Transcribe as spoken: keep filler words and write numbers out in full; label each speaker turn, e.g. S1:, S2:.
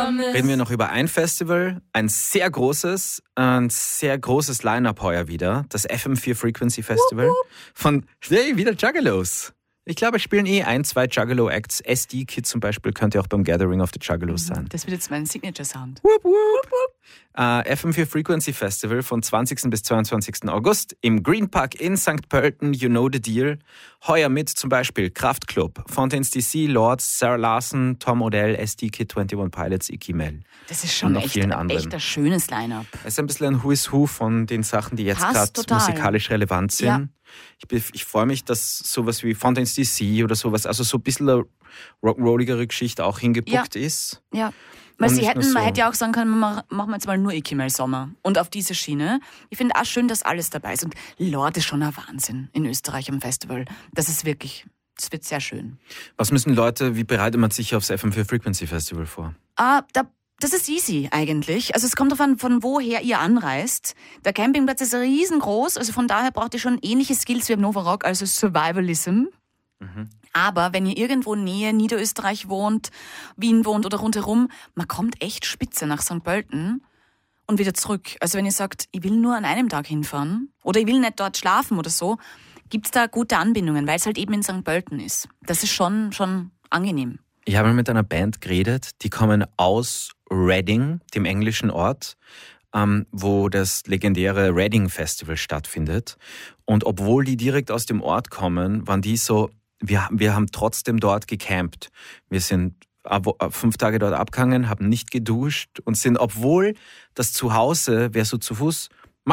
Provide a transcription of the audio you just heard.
S1: reden wir noch über ein Festival, ein sehr großes, ein sehr großes Line-Up heuer wieder, das F M vier Frequency Festival
S2: Wupp, wupp.
S1: von, hey, wieder Juggalos. Ich glaube, es spielen eh ein, zwei Juggalo-Acts. S D-Kid zum Beispiel könnte auch beim Gathering of the Juggalos sein.
S2: Das wird jetzt mein Signature-Sound.
S1: Wupp, wupp. Uh, F M vier Frequency Festival von zwanzigsten bis zweiundzwanzigsten August im Green Park in Sankt Pölten, you know the deal. Heuer mit zum Beispiel Kraftklub, Fountains D C, Lords, Sarah Larson, Tom Odell, S D-Kid, einundzwanzig Pilots, Icky Mel.
S2: Das ist schon echt, echt ein schönes Line-Up.
S1: Es ist ein bisschen ein Who is Who von den Sachen, die jetzt gerade musikalisch relevant sind.
S2: Ja.
S1: Ich, ich freue mich, dass sowas wie Fountains D C oder sowas, also so ein bisschen eine rock'n'rolligere Geschichte auch hingebuckt
S2: Ja.
S1: ist.
S2: Ja. Weil
S1: Und
S2: sie
S1: nicht
S2: hätten,
S1: nur so.
S2: man hätte ja auch sagen können, machen wir jetzt mal nur Icky Mel Sommer. Und auf diese Schiene. Ich finde auch schön, dass alles dabei ist. Und Lord ist schon ein Wahnsinn in Österreich am Festival. Das ist wirklich, das wird sehr schön.
S1: Was müssen Leute, wie bereitet man sich aufs F M vier Frequency Festival vor?
S2: Ah, da, das ist easy eigentlich. Also es kommt davon, von woher ihr anreist. Der Campingplatz ist riesengroß, also von daher braucht ihr schon ähnliche Skills wie im Nova Rock, also Survivalism.
S1: Mhm.
S2: Aber wenn ihr irgendwo Nähe Niederösterreich wohnt, Wien wohnt oder rundherum, man kommt echt spitze nach Sankt Pölten und wieder zurück. Also wenn ihr sagt, ich will nur an einem Tag hinfahren oder ich will nicht dort schlafen oder so, gibt's da gute Anbindungen, weil es halt eben in Sankt Pölten ist. Das ist schon, schon angenehm.
S1: Ich habe mit einer Band geredet, die kommen aus Reading, dem englischen Ort, ähm, wo das legendäre Reading Festival stattfindet. Und obwohl die direkt aus dem Ort kommen, waren die so, wir, wir haben trotzdem dort gecampt. Wir sind fünf Tage dort abgehangen, haben nicht geduscht und sind, obwohl das Zuhause, wer so zu Fuß